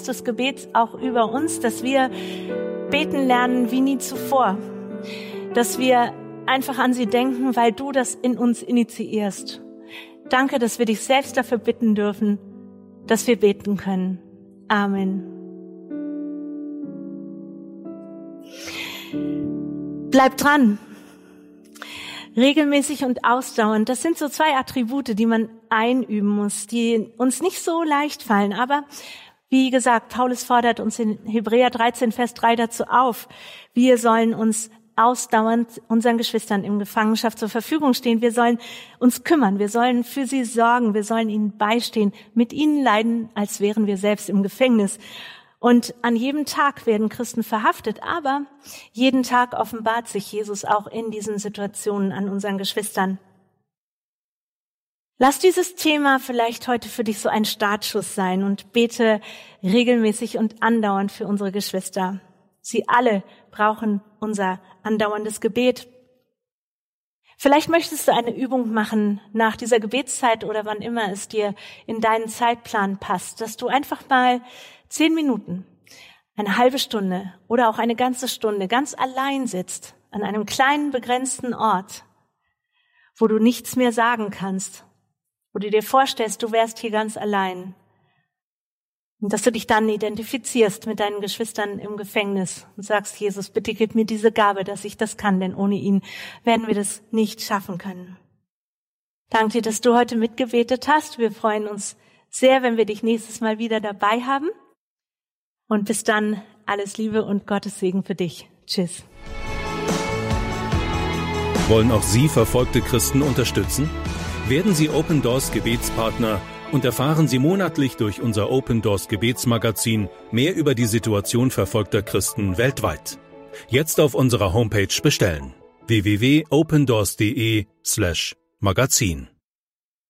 Geist des Gebets auch über uns, dass wir beten lernen wie nie zuvor. Dass wir einfach an sie denken, weil du das in uns initiierst. Danke, dass wir dich selbst dafür bitten dürfen, dass wir beten können. Amen. Bleib dran. Regelmäßig und ausdauernd, das sind so 2 Attribute, die man einüben muss, die uns nicht so leicht fallen. Aber wie gesagt, Paulus fordert uns in Hebräer 13, Vers 3 dazu auf. Wir sollen uns ausdauernd unseren Geschwistern in Gefangenschaft zur Verfügung stehen. Wir sollen uns kümmern, wir sollen für sie sorgen, wir sollen ihnen beistehen, mit ihnen leiden, als wären wir selbst im Gefängnis. Und an jedem Tag werden Christen verhaftet, aber jeden Tag offenbart sich Jesus auch in diesen Situationen an unseren Geschwistern. Lass dieses Thema vielleicht heute für dich so ein Startschuss sein und bete regelmäßig und andauernd für unsere Geschwister. Sie alle brauchen unser andauerndes Gebet. Vielleicht möchtest du eine Übung machen nach dieser Gebetszeit oder wann immer es dir in deinen Zeitplan passt, dass du einfach mal 10 Minuten, eine halbe Stunde oder auch eine ganze Stunde ganz allein sitzt an einem kleinen, begrenzten Ort, wo du nichts mehr sagen kannst, wo du dir vorstellst, du wärst hier ganz allein. Und dass du dich dann identifizierst mit deinen Geschwistern im Gefängnis und sagst, Jesus, bitte gib mir diese Gabe, dass ich das kann, denn ohne ihn werden wir das nicht schaffen können. Danke dir, dass du heute mitgebetet hast. Wir freuen uns sehr, wenn wir dich nächstes Mal wieder dabei haben. Und bis dann, alles Liebe und Gottes Segen für dich. Tschüss. Wollen auch Sie verfolgte Christen unterstützen? Werden Sie Open Doors Gebetspartner und erfahren Sie monatlich durch unser Open Doors Gebetsmagazin mehr über die Situation verfolgter Christen weltweit. Jetzt auf unserer Homepage bestellen: www.opendoors.de/magazin.